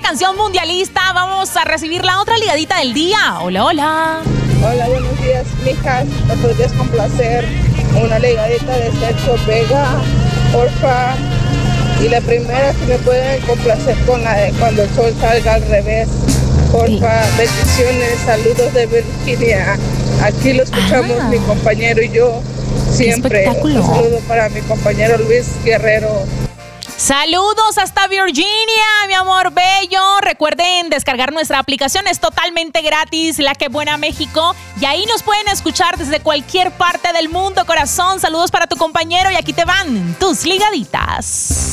canción mundialista. Vamos a recibir la otra ligadita del día. Hola, hola. Hola, buenos días, mijas. ¿Me podrías complacer una ligadita de Sergio Vega, porfa? Y la primera, si me pueden complacer con la de Cuando el sol salga al revés, porfa. Bendiciones, saludos de Virginia. Aquí lo escuchamos mi compañero y yo siempre. Un saludo para mi compañero Luis Guerrero. Saludos hasta Virginia, mi amor bello. Recuerden descargar nuestra aplicación, es totalmente gratis, La Que Buena México. Y ahí nos pueden escuchar desde cualquier parte del mundo, corazón. Saludos para tu compañero y aquí te van tus ligaditas.